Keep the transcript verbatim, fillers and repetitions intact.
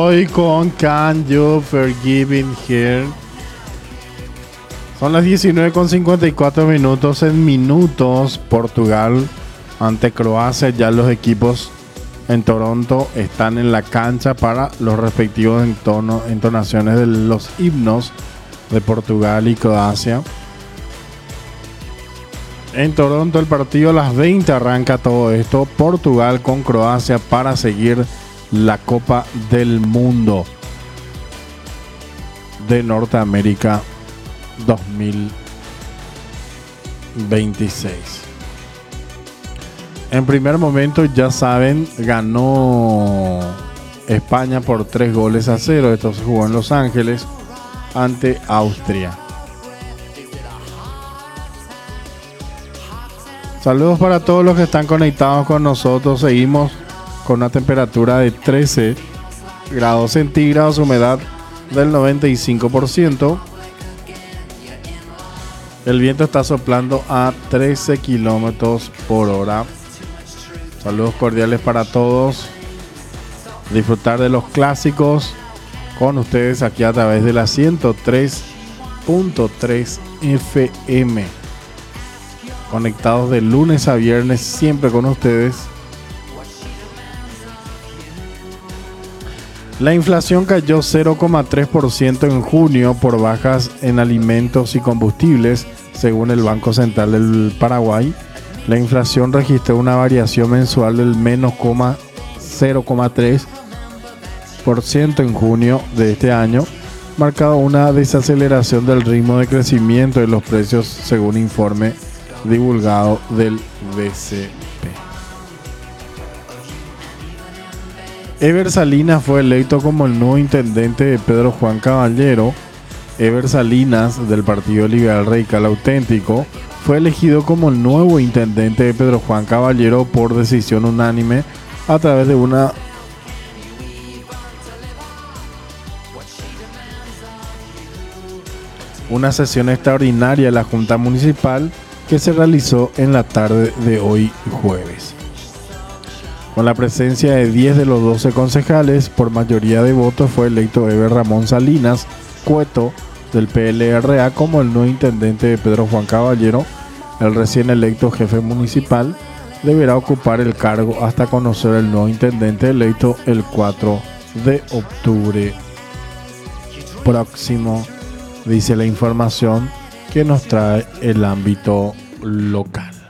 Hoy con Can You Forgive Him Here. Son las diecinueve con cincuenta y cuatro minutos. En minutos, Portugal ante Croacia. Ya los equipos en Toronto están en la cancha para los respectivos entono, entonaciones de los himnos de Portugal y Croacia. En Toronto el partido a las veinte arranca todo esto. Portugal con Croacia para seguir la Copa del Mundo de Norteamérica dos mil veintiséis. En primer momento, ya saben, ganó España por tres goles a cero. Esto se jugó en Los Ángeles ante Austria. Saludos para todos los que están conectados con nosotros. Seguimos con una temperatura de trece grados centígrados, humedad del noventa y cinco por ciento. El viento está soplando a trece kilómetros por hora. Saludos cordiales para todos. Disfrutar de los clásicos con ustedes aquí a través de la ciento tres punto tres F M. Conectados de lunes a viernes, siempre con ustedes. La inflación cayó cero coma tres por ciento en junio por bajas en alimentos y combustibles, según el Banco Central del Paraguay. La inflación registró una variación mensual del menos cero coma tres por ciento en junio de este año, marcado una desaceleración del ritmo de crecimiento de los precios, según informe divulgado del B C P. Ever Salinas fue electo como el nuevo intendente de Pedro Juan Caballero. Ever Salinas, del Partido Liberal Radical Auténtico, fue elegido como el nuevo intendente de Pedro Juan Caballero por decisión unánime a través de una una sesión extraordinaria de la Junta Municipal que se realizó en la tarde de hoy jueves. Con la presencia de diez de los doce concejales, por mayoría de votos fue electo Ever Ramón Salinas Cueto del P L R A como el nuevo intendente de Pedro Juan Caballero. El recién electo jefe municipal deberá ocupar el cargo hasta conocer el nuevo intendente electo el cuatro de octubre próximo, dice la información que nos trae el ámbito local.